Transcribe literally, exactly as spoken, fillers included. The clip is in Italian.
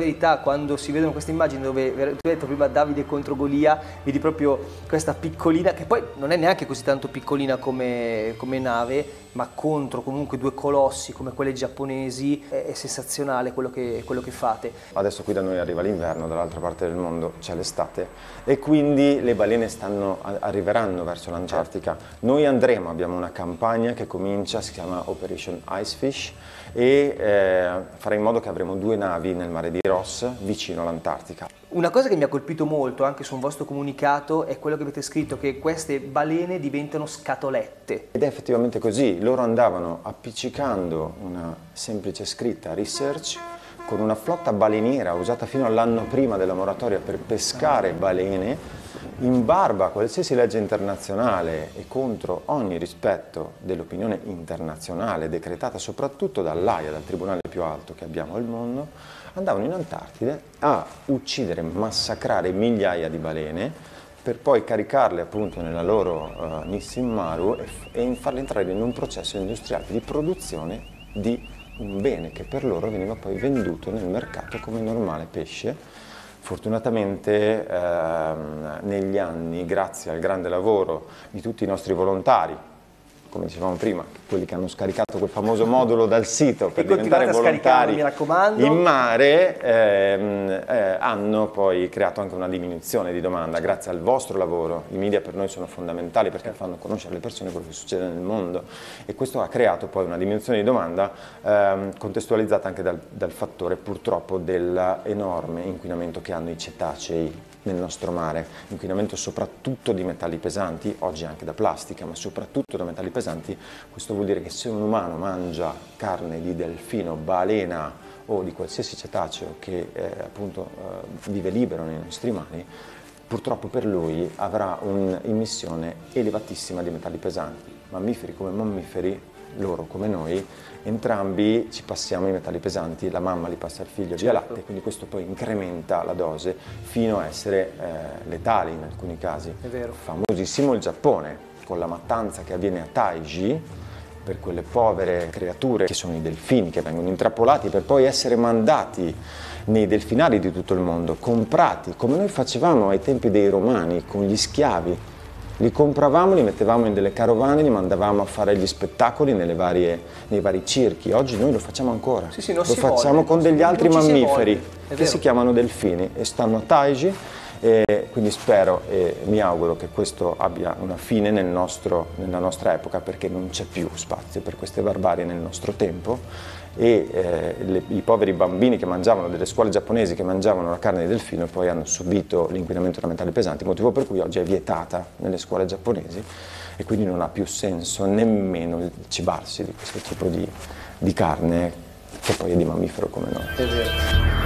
verità, quando si vedono queste immagini dove, tu hai detto prima Davide contro Golia, vedi proprio questa piccolina, che poi non è neanche così tanto piccolina come, come nave, ma contro comunque due colossi come quelli giapponesi, è, è sensazionale quello che, quello che fate. Adesso qui da noi arriva l'inverno, dall'altra parte del mondo c'è l'estate e quindi le balene stanno, arriveranno verso l'Antartica. Noi andremo, abbiamo una campagna che comincia, si chiama Operation Icefish, e eh, farà in modo che avremo due navi nel mare di Ross vicino all'Antartica. Una cosa che mi ha colpito molto anche su un vostro comunicato è quello che avete scritto, che queste balene diventano scatolette. Ed è effettivamente così, loro andavano appiccicando una semplice scritta research con una flotta baleniera usata fino all'anno prima della moratoria per pescare balene, in barba a qualsiasi legge internazionale e contro ogni rispetto dell'opinione internazionale decretata soprattutto dall'A I A, dal tribunale più alto che abbiamo al mondo, andavano in Antartide a uccidere, massacrare migliaia di balene per poi caricarle appunto nella loro uh, Nissin Maru e, e farle entrare in un processo industriale di produzione di un bene che per loro veniva poi venduto nel mercato come normale pesce. Fortunatamente ehm, negli anni, grazie al grande lavoro di tutti i nostri volontari, come dicevamo prima, quelli che hanno scaricato quel famoso modulo dal sito per diventare volontari mi raccomando. in mare, ehm, eh, hanno poi creato anche una diminuzione di domanda grazie al vostro lavoro. I media per noi sono fondamentali perché fanno conoscere alle persone quello che succede nel mondo e questo ha creato poi una diminuzione di domanda ehm, contestualizzata anche dal, dal fattore purtroppo dell'enorme inquinamento che hanno i cetacei nel nostro mare, inquinamento soprattutto di metalli pesanti, oggi anche da plastica, ma soprattutto da metalli pesanti. Questo vuol dire che se un umano mangia carne di delfino, balena o di qualsiasi cetaceo che eh, appunto eh, vive libero nei nostri mari, purtroppo per lui avrà un'immissione elevatissima di metalli pesanti. Mammiferi come mammiferi, loro come noi, entrambi ci passiamo i metalli pesanti, la mamma li passa al figlio via latte, quindi questo poi incrementa la dose fino a essere eh, letali in alcuni casi. È vero. Famosissimo il Giappone, con la mattanza che avviene a Taiji, per quelle povere creature che sono i delfini, che vengono intrappolati per poi essere mandati nei delfinari di tutto il mondo, comprati, come noi facevamo ai tempi dei Romani, con gli schiavi. Li compravamo, li mettevamo in delle carovane, li mandavamo a fare gli spettacoli nelle varie, nei vari circhi. Oggi noi lo facciamo ancora, sì, sì, non lo si facciamo vuole, con degli altri mammiferi si che si chiamano delfini e stanno a Taiji. E quindi spero e mi auguro che questo abbia una fine nel nostro, nella nostra epoca, perché non c'è più spazio per queste barbarie nel nostro tempo e eh, le, i poveri bambini che mangiavano, delle scuole giapponesi che mangiavano la carne di delfino poi hanno subito l'inquinamento da metalli pesanti, motivo per cui oggi è vietata nelle scuole giapponesi e quindi non ha più senso nemmeno il cibarsi di questo tipo di, di carne che poi è di mammifero come noi. È vero.